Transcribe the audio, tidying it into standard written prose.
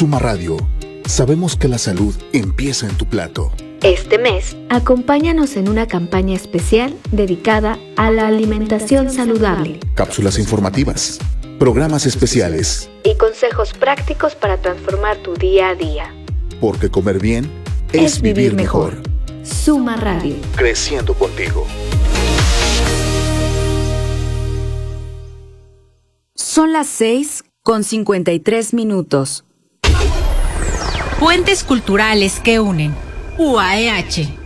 Suma Radio. Sabemos que la salud empieza en tu plato. Este mes, acompáñanos en una campaña especial dedicada a la alimentación saludable. Cápsulas informativas, programas especiales y consejos prácticos para transformar tu día a día. Porque comer bien es vivir mejor. Suma Radio. Creciendo contigo. Son las 6:53. Puentes culturales que unen. UAEH.